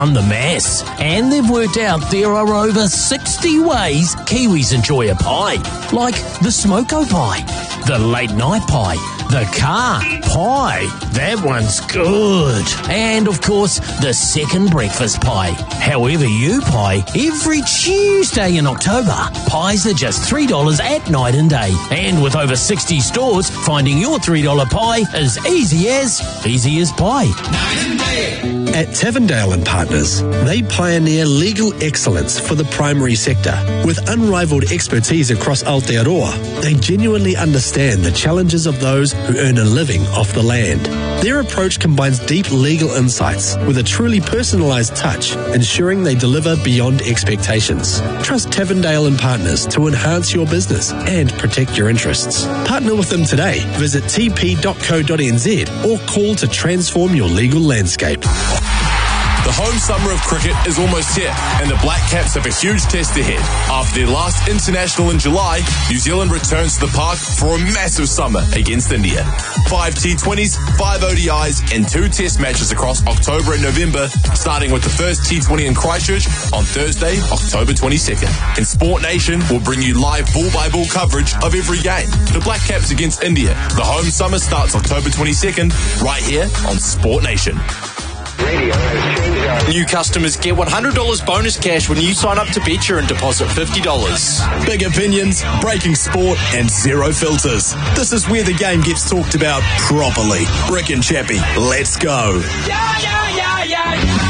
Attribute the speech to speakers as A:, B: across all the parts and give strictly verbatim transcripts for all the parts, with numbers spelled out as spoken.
A: on the mess. And they've worked out there are over sixty ways Kiwis enjoy a pie. Like the smoko pie, the late night pie, the car pie. That one's good. And of course, the second breakfast pie. However you pie, every Tuesday in October, pies are just three dollars at night and day. And with over sixty stores, finding your three dollar pie is easy as, easy as pie.
B: Night and day.
C: At Tavendale and Partners, they pioneer legal excellence for the primary sector. With unrivaled expertise across Aotearoa, they genuinely understand the challenges of those who earn a living off the land. Their approach combines deep legal insights with a truly personalised touch, ensuring they deliver beyond expectations. Trust Tavendale and Partners to enhance your business and protect your interests. Partner with them today. Visit t p dot co dot n z or call to transform your legal landscape.
D: The home summer of cricket is almost here, and the Black Caps have a huge test ahead. After their last international in July, New Zealand returns to the park for a massive summer against India. Five T twenties, five O D Is, and two test matches across October and November, starting with the first T twenty in Christchurch on Thursday, October twenty-second. And Sport Nation will bring you live ball-by-ball coverage of every game. The Black Caps against India. The home summer starts October twenty-second, right here on Sport Nation.
E: New customers get one hundred dollars bonus cash when you sign up to Betcha and deposit fifty dollars.
D: Big opinions, breaking sport, and zero filters. This is where the game gets talked about properly. Rick and Chappie, let's go.
B: Yeah, yeah, yeah, yeah.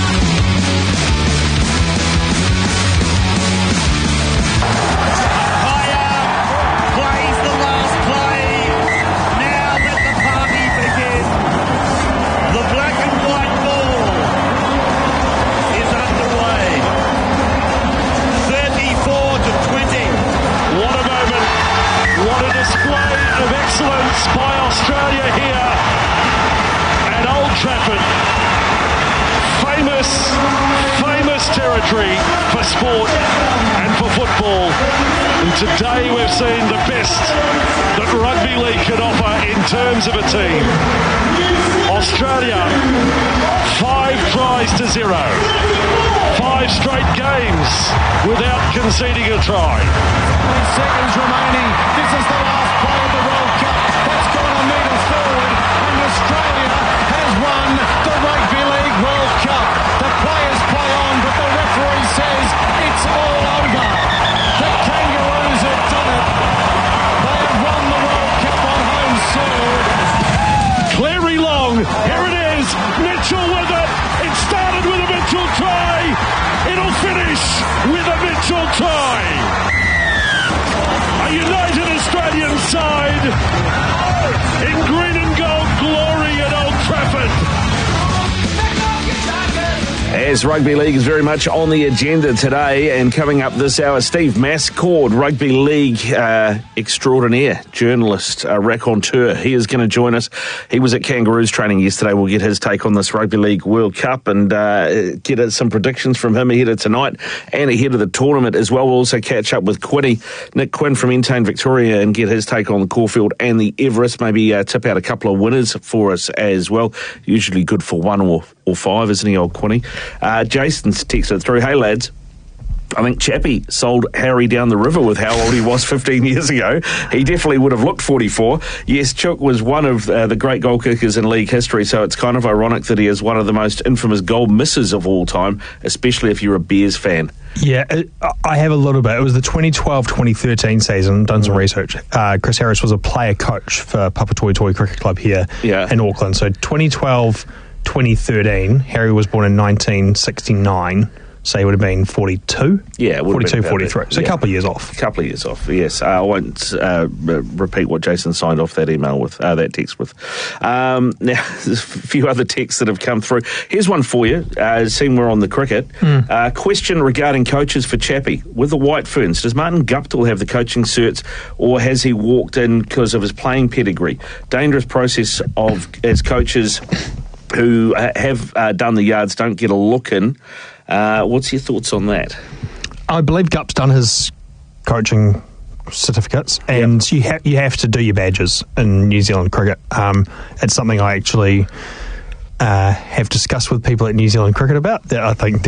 F: By Australia here at Old Trafford. Famous, famous territory for sport and for football. And today we've seen the best that rugby league can offer in terms of a team. Australia, five tries to zero. Five straight games without conceding a try.
G: twenty seconds remaining. This is the last play of the World Cup. That's gone a metre forward, and Australia has won the Rugby League World Cup. The players play on, but the referee says it's all over. The Kangaroos have done it. They have won the World Cup on home soil.
F: Clary Long, here it is. Mitchell with it. It started with a Mitchell try. It'll finish with a Mitchell try. A united Australian side in green and gold glory at Old Trafford.
H: As rugby league is very much on the agenda today, and coming up this hour, Steve Mascord, rugby league uh, extraordinaire, journalist, uh, raconteur. He is going to join us. He was at Kangaroos training yesterday. We'll get his take on this Rugby League World Cup and uh, get uh, some predictions from him ahead of tonight and ahead of the tournament as well. We'll also catch up with Quinny, Nick Quinn from Entain Victoria, and get his take on the Caulfield and the Everest. Maybe uh, tip out a couple of winners for us as well. Usually good for one or, or five, isn't he, old Quinny? Uh, Jason's texted through, hey lads, I think Chappie sold Harry down the river with how old he was fifteen years ago. He definitely would have looked forty-four. Yes, Chook was one of uh, the great goal kickers in league history, so it's kind of ironic that he is one of the most infamous goal missers of all time, especially if you're a Bears fan.
I: Yeah, I have a little bit. It was the twenty twelve twenty thirteen season, done some research. Uh, Chris Harris was a player coach for Papatoetoe Cricket Club here
H: yeah.
I: in Auckland. So twenty twelve twenty thirteen, Harry was born in nineteen sixty-nine. So he would have been forty-two?
H: Yeah,
I: forty-two, forty-three. So yeah. a couple of years off.
H: A couple of years off, yes. Uh, I won't uh, re- repeat what Jason signed off that email with, uh, that text with. Um, now, there's a few other texts that have come through. Here's one for you, uh, seeing we're on the cricket. Mm. Uh, question regarding coaches for Chappie. With the White Ferns, does Martin Guptill have the coaching certs, or has he walked in because of his playing pedigree? Dangerous process of as coaches who uh, have uh, done the yards don't get a look in. Uh, what's your thoughts on that?
I: I believe Gup's done his coaching certificates, and yep. you have you have to do your badges in New Zealand cricket. Um, it's something I actually uh, have discussed with people at New Zealand Cricket about. That I think